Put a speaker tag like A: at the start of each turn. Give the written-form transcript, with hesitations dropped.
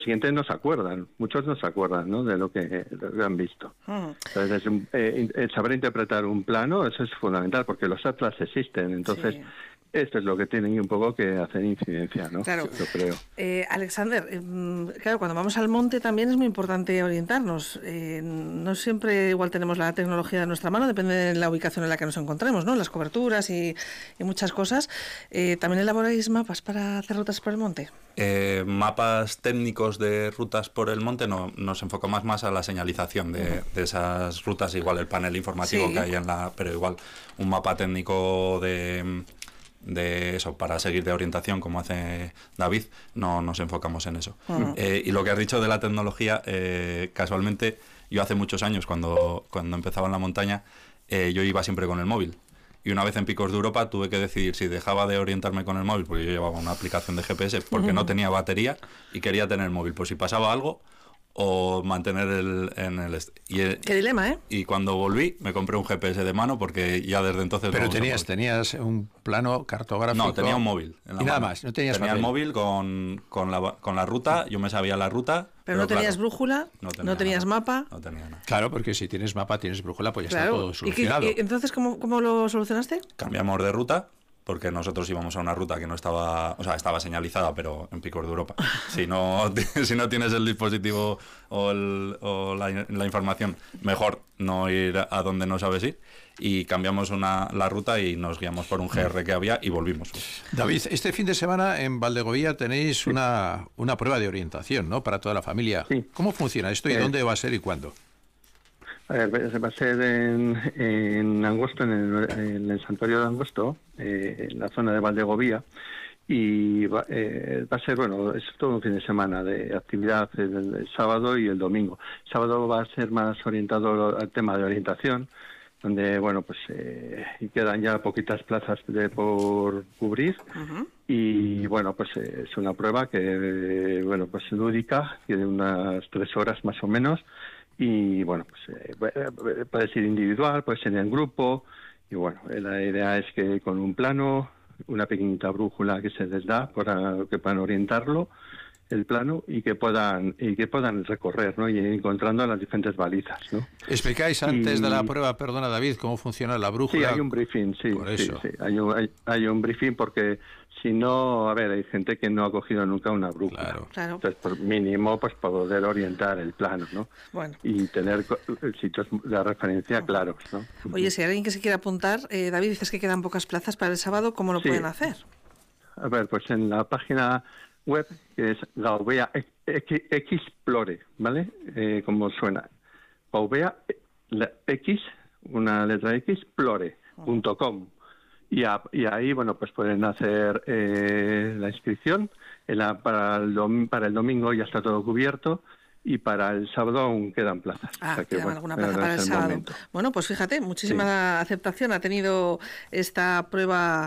A: siguiente no se acuerdan, muchos no se acuerdan, ¿no?, de lo que han visto. Entonces, el saber interpretar un plano, eso es fundamental, porque los atlas existen, entonces esto es lo que tienen un poco que hacer incidencia, ¿no?
B: Claro.
A: Yo creo.
B: Alexander, claro, cuando vamos al monte también es muy importante orientarnos. No siempre igual tenemos la tecnología de nuestra mano, depende de la ubicación en la que nos encontremos, ¿no? Las coberturas y muchas cosas. ¿También elaboráis mapas para hacer rutas por el monte?
C: Mapas técnicos de rutas por el monte no, nos enfocamos más a la señalización de esas rutas, igual el panel informativo que hay pero igual un mapa técnico de eso, para seguir de orientación, como hace David, no nos enfocamos en eso. Y lo que has dicho de la tecnología, casualmente, yo hace muchos años, cuando empezaba en la montaña, yo iba siempre con el móvil. Y una vez en Picos de Europa tuve que decidir si dejaba de orientarme con el móvil, porque yo llevaba una aplicación de GPS, porque no tenía batería y quería tener el móvil, por si pasaba algo, o mantener
B: Qué dilema, ¿eh?
C: Y cuando volví me compré un GPS de mano, porque ya desde entonces...
D: Pero tenías un plano cartográfico...
C: No, tenía un móvil en la
D: y nada
C: mano.
D: más, no tenías
C: tenía
D: papel.
C: el móvil con la ruta, yo me sabía la ruta...
B: Pero no tenías brújula, no tenías
C: nada,
B: mapa...
C: No tenía nada.
D: Claro, porque si tienes mapa, tienes brújula, pues ya está todo solucionado.
B: ¿Y entonces cómo lo solucionaste?
C: Cambiamos de ruta, porque nosotros íbamos a una ruta que no estaba, o sea, estaba señalizada, pero en Picos de Europa. Si no tienes el dispositivo o la información, mejor no ir a donde no sabes ir. Y cambiamos la ruta y nos guiamos por un GR que había y volvimos.
D: David, este fin de semana en Valdegovía tenéis una prueba de orientación, ¿no?, para toda la familia.
A: Sí.
D: ¿Cómo funciona esto y dónde va a ser y cuándo?
A: A ver, va a ser en Angosto, en el santuario de Angosto, en la zona de Valdegovía, y va a ser, bueno, es todo un fin de semana de actividad el sábado y el domingo. El sábado va a ser más orientado al tema de orientación, donde, bueno, pues quedan ya poquitas plazas por cubrir, y, bueno, pues es una prueba que, bueno, pues lúdica, tiene unas 3 horas más o menos. Y bueno, pues puede ser individual, puede ser en grupo, y bueno, la idea es que con un plano, una pequeñita brújula que se les da para que puedan orientarlo, el plano, y que puedan recorrer, ¿no?, y ir encontrando las diferentes balizas, ¿no?
D: ¿Explicáis antes de la prueba, perdona David, cómo funciona la brújula?
A: Sí, hay un briefing, sí. Hay un briefing, porque si no, a ver, hay gente que no ha cogido nunca una brújula.
B: Claro.
A: Entonces, por mínimo, pues poder orientar el plano, ¿no?
B: Bueno.
A: Y tener sitios de referencia claros, ¿no?
B: Oye, si hay alguien que se quiera apuntar, David, dices que quedan pocas plazas para el sábado, ¿cómo lo pueden hacer?
A: A ver, pues en la página web, que es Gaubea Explore, ¿vale? Como suena. Gaubea X, una letra X, Explore.com. Y ahí, bueno, pues pueden hacer la inscripción. Para el domingo ya está todo cubierto, y para el sábado aún quedan plazas.
B: O sea que, queda alguna plaza para el sábado. Bueno, pues fíjate, muchísima aceptación ha tenido esta prueba